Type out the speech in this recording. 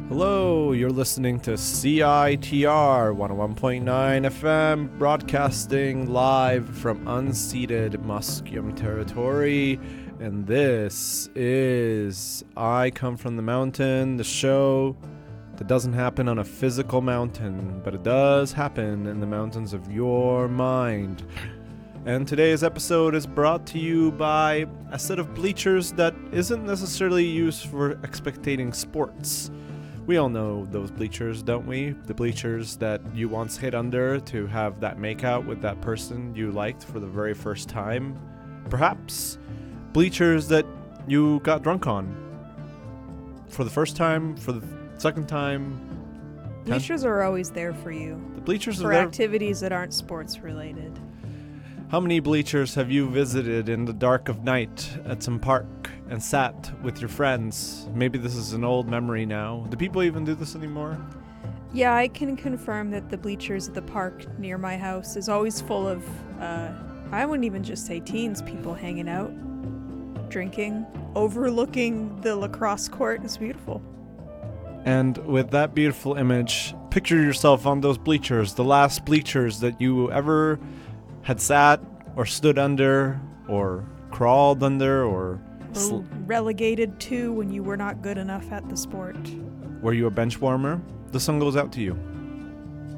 Hello, you're listening to CITR 101.9 FM, broadcasting live from unceded Musqueam territory. And this is I Come From the Mountain, the show that doesn't happen on a physical mountain, but it does happen in the mountains of your mind. And today's episode is brought to you by a set of bleachers that isn't necessarily used for spectating sports. We all know those bleachers, don't we? The bleachers that you once hid under to have that makeout with that person you liked for the very first time. Perhaps bleachers that you got drunk on for the first time, for the second time. Bleachers are always there for you. The bleachers for are there. activities that aren't sports related. How many bleachers have you visited in the dark of night at some park and sat with your friends? Maybe this is an old memory now. Do people even do this anymore? Yeah, I can confirm that the bleachers at the park near my house is always full of, I wouldn't even just say teens, people hanging out, drinking, overlooking the lacrosse court. It's beautiful. And with that beautiful image, picture yourself on those bleachers, the last bleachers that you ever had sat or stood under or crawled under or relegated to when you were not good enough at the sport. Were you a bench warmer? The sun goes out to you.